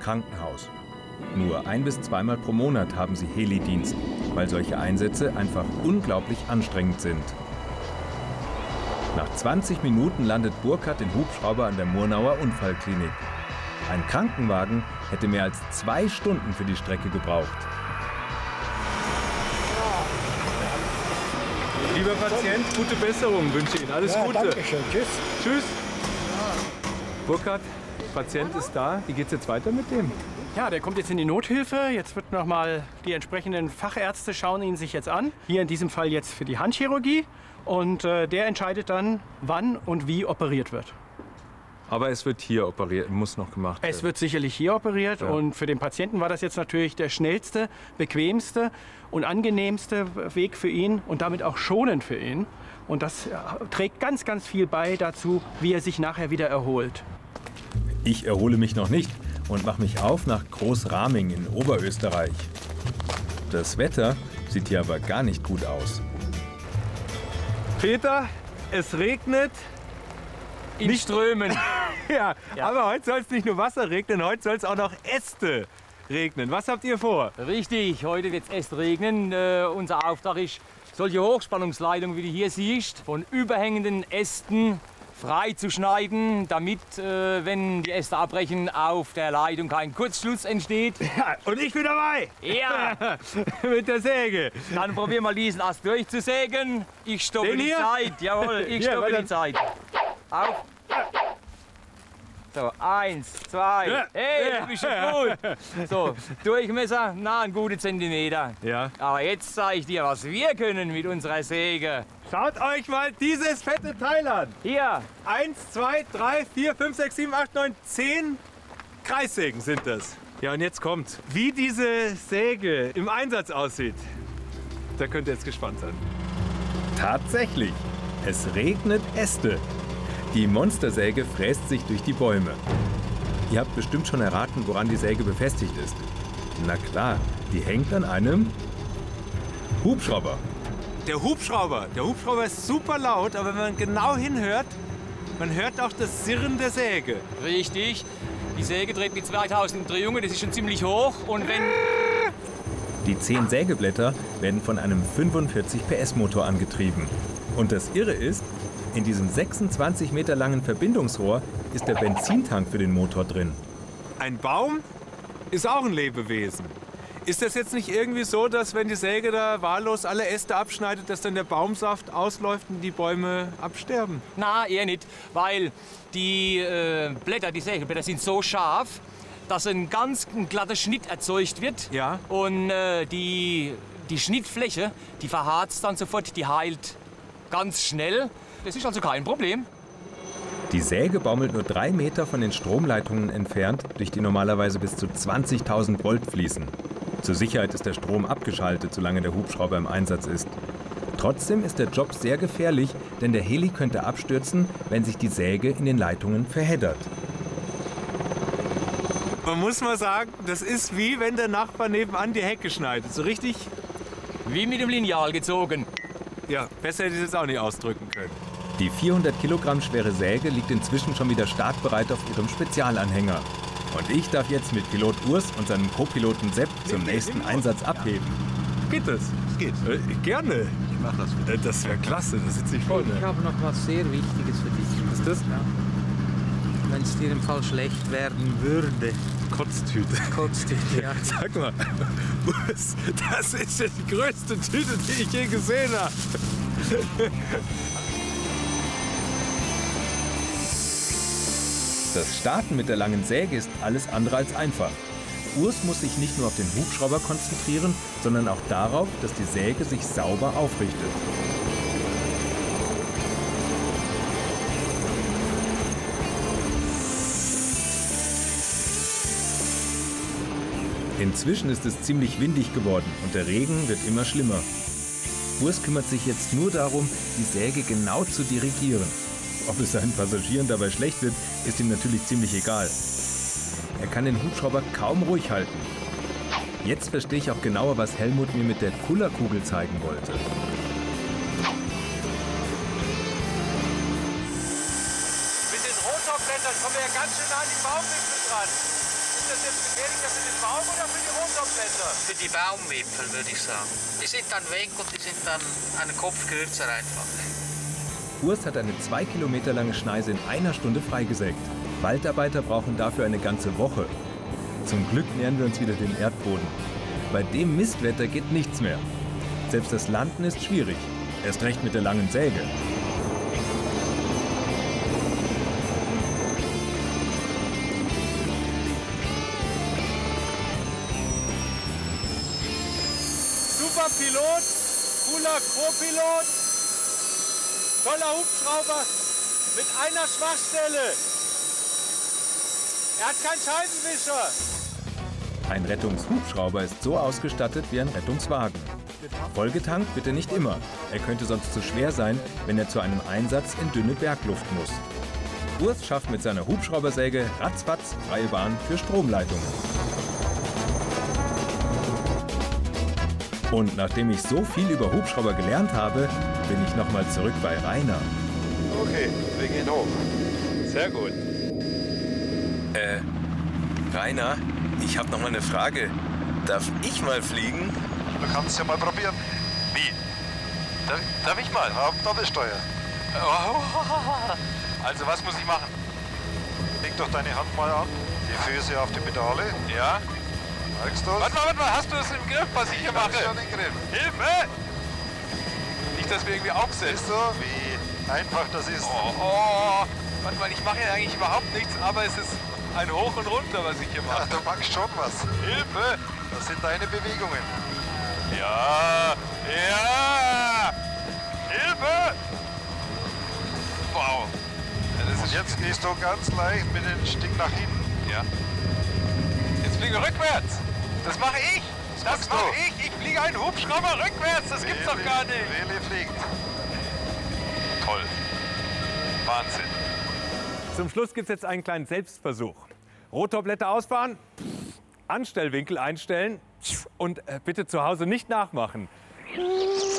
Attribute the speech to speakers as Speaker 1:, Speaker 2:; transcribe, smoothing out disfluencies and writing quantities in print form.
Speaker 1: Krankenhaus. Nur 1- bis 2-mal pro Monat haben sie Heli-Dienst, weil solche Einsätze einfach unglaublich anstrengend sind. Nach 20 Minuten landet Burkhard den Hubschrauber an der Murnauer Unfallklinik. Ein Krankenwagen hätte mehr als 2 Stunden für die Strecke gebraucht. Lieber Patient, gute Besserung wünsche Ihnen. Alles Gute.
Speaker 2: Danke schön. Tschüss.
Speaker 1: Tschüss. Burkhard, Patient ist da. Wie geht's jetzt weiter mit dem?
Speaker 3: Ja, der kommt jetzt in die Nothilfe. Jetzt wird noch mal die entsprechenden Fachärzte schauen ihn sich jetzt an. Hier in diesem Fall jetzt für die Handchirurgie. Und der entscheidet dann, wann und wie operiert wird.
Speaker 1: Aber es wird hier operiert, muss noch gemacht werden.
Speaker 3: Es wird sicherlich hier operiert.
Speaker 1: Ja.
Speaker 3: Und für den Patienten war das jetzt natürlich der schnellste, bequemste und angenehmste Weg für ihn und damit auch schonend für ihn. Und das trägt ganz, ganz viel bei dazu, wie er sich nachher wieder erholt.
Speaker 1: Ich erhole mich noch nicht und mache mich auf nach Großraming in Oberösterreich. Das Wetter sieht hier aber gar nicht gut aus. Peter, es regnet.
Speaker 4: In Strömen.
Speaker 1: Ja, aber heute soll es nicht nur Wasser regnen, heute soll es auch noch Äste regnen. Was habt ihr vor?
Speaker 4: Richtig, heute wird es erst regnen. Unser Auftrag ist, solche Hochspannungsleitungen, wie du hier siehst, von überhängenden Ästen frei zu schneiden, damit, wenn die Äste abbrechen, auf der Leitung kein Kurzschluss entsteht.
Speaker 1: Ja, und ich bin dabei.
Speaker 4: Ja,
Speaker 1: Mit der Säge.
Speaker 4: dann probier mal diesen Ast durchzusägen. Ich stoppe
Speaker 1: Den
Speaker 4: die
Speaker 1: hier?
Speaker 4: Zeit. Jawohl, ich
Speaker 1: Hier,
Speaker 4: stoppe
Speaker 1: warte.
Speaker 4: die Zeit. Auf. So, 1, 2.
Speaker 1: Ja.
Speaker 4: Hey, du bist schon gut. So, Durchmesser, na, ein gute Zentimeter.
Speaker 1: Ja.
Speaker 4: Aber jetzt zeige ich dir, was wir können mit unserer Säge.
Speaker 1: Schaut euch mal dieses fette Teil an.
Speaker 4: Hier,
Speaker 1: 1, 2, 3, 4, 5, 6, 7, 8, 9, 10 Kreissägen sind das. Ja, und jetzt kommt, wie diese Säge im Einsatz aussieht. Da könnt ihr jetzt gespannt sein. Tatsächlich, es regnet Äste. Die Monstersäge fräst sich durch die Bäume. Ihr habt bestimmt schon erraten, woran die Säge befestigt ist. Na klar, die hängt an einem Hubschrauber. Der Hubschrauber ist super laut, aber wenn man genau hinhört, man hört auch das Sirren der Säge.
Speaker 4: richtig. Die Säge dreht mit 2000 Umdrehungen, das ist schon ziemlich hoch. Und wenn...
Speaker 1: Die 10 Sägeblätter werden von einem 45 PS Motor angetrieben. Und das Irre ist, in diesem 26 Meter langen Verbindungsrohr ist der Benzintank für den Motor drin. Ein Baum ist auch ein Lebewesen. Ist das jetzt nicht irgendwie so, dass wenn die Säge da wahllos alle Äste abschneidet, dass dann der Baumsaft ausläuft und die Bäume absterben?
Speaker 4: Na, eher nicht, weil die Blätter, die Sägeblätter sind so scharf, dass ein ganz glatter Schnitt erzeugt wird.
Speaker 1: Ja.
Speaker 4: Und die Schnittfläche, die verharzt dann sofort, die heilt ganz schnell. Das ist also kein Problem.
Speaker 1: Die Säge baumelt nur 3 Meter von den Stromleitungen entfernt, durch die normalerweise bis zu 20.000 Volt fließen. Zur Sicherheit ist der Strom abgeschaltet, solange der Hubschrauber im Einsatz ist. Trotzdem ist der Job sehr gefährlich, denn der Heli könnte abstürzen, wenn sich die Säge in den Leitungen verheddert. Man muss mal sagen, das ist wie wenn der Nachbar nebenan die Hecke schneidet. So richtig?
Speaker 4: Wie mit dem Lineal gezogen.
Speaker 1: Ja, besser hätte ich es jetzt auch nicht ausdrücken können. Die 400 Kilogramm schwere Säge liegt inzwischen schon wieder startbereit auf ihrem Spezialanhänger. Und ich darf jetzt mit Pilot Urs und seinem Co-Piloten Sepp zum nächsten Einsatz abheben. Geht das?
Speaker 5: Geht.
Speaker 1: Gerne.
Speaker 5: Ich mach das für dich.
Speaker 1: Das wäre klasse, da sitze ich vorne.
Speaker 6: Ich habe noch was sehr Wichtiges für dich.
Speaker 1: Was ist das?
Speaker 6: Ja. Wenn es dir im Fall schlecht werden würde.
Speaker 1: Kotztüte.
Speaker 6: Kotztüte, ja.
Speaker 1: Sag mal, Urs, das ist ja die größte Tüte, die ich je gesehen habe. Das Starten mit der langen Säge ist alles andere als einfach. Urs muss sich nicht nur auf den Hubschrauber konzentrieren, sondern auch darauf, dass die Säge sich sauber aufrichtet. Inzwischen ist es ziemlich windig geworden und der Regen wird immer schlimmer. Urs kümmert sich jetzt nur darum, die Säge genau zu dirigieren. Ob es seinen Passagieren dabei schlecht wird, ist ihm natürlich ziemlich egal. Er kann den Hubschrauber kaum ruhig halten. Jetzt verstehe ich auch genauer, was Helmut mir mit der Kullerkugel zeigen wollte.
Speaker 7: Mit den Rotorblättern kommen wir ja ganz schön an die Baumwipfel dran. Ist
Speaker 1: das jetzt gefährlicher für den Baum oder für die Rotorblätter?
Speaker 6: Für die Baumwipfel würde ich sagen. Die sind dann weg und die sind dann einen Kopf kürzer einfach.
Speaker 2: Urs hat eine 2 Kilometer lange Schneise in einer Stunde freigesägt. Waldarbeiter brauchen dafür eine ganze Woche. Zum Glück nähern wir uns wieder dem Erdboden. Bei dem Mistwetter geht nichts mehr. Selbst das Landen ist schwierig. Erst recht mit der langen Säge.
Speaker 1: Super Pilot, cooler Co-Pilot, toller Hubschrauber mit einer Schwachstelle. Er hat keinen Scheibenwischer.
Speaker 2: Ein Rettungshubschrauber ist so ausgestattet wie ein Rettungswagen. Vollgetankt bitte nicht immer. Er könnte sonst zu schwer sein, wenn er zu einem Einsatz in dünne Bergluft muss. Urs schafft mit seiner Hubschraubersäge ratzfatz freie Bahn für Stromleitungen. Und nachdem ich so viel über Hubschrauber gelernt habe, bin ich nochmal zurück bei Rainer.
Speaker 1: Okay, wir gehen hoch. Sehr gut.
Speaker 2: Rainer, ich habe noch mal eine Frage. Darf ich mal fliegen?
Speaker 5: Du kannst ja mal probieren.
Speaker 1: Wie? Darf ich mal?
Speaker 5: Auf Doppelsteuer.
Speaker 1: Also was muss ich machen?
Speaker 5: Leg doch deine Hand mal an. Die Füße auf die Pedale.
Speaker 1: Ja?
Speaker 5: Merkst du es?
Speaker 1: Warte mal, hast du es im Griff, was ich hier
Speaker 5: Ich hab
Speaker 1: mache?
Speaker 5: schon im Griff.
Speaker 1: Hilfe! Nicht, dass wir irgendwie aufsetzen.
Speaker 5: Siehst du, wie einfach das ist?
Speaker 1: Warte mal, ich mache ja eigentlich überhaupt nichts, aber es ist ein Hoch und Runter, was ich hier
Speaker 5: Ach,
Speaker 1: mache.
Speaker 5: du machst schon was.
Speaker 1: Hilfe!
Speaker 5: Das sind deine Bewegungen.
Speaker 1: Ja! Ja! Hilfe! Wow! Ja, das
Speaker 5: Und
Speaker 1: ist
Speaker 5: jetzt gehst du ganz leicht mit dem Stick nach hinten.
Speaker 1: Ja. Jetzt fliege ich rückwärts. Das mache ich. Das
Speaker 5: machst
Speaker 1: mache
Speaker 5: du.
Speaker 1: ich. Ich fliege einen Hubschrauber rückwärts. Das gibt's doch gar nicht.
Speaker 5: Reli fliegt.
Speaker 1: Toll. Wahnsinn. Zum Schluss gibt es jetzt einen kleinen Selbstversuch. Rotorblätter ausfahren, Anstellwinkel einstellen und bitte zu Hause nicht nachmachen.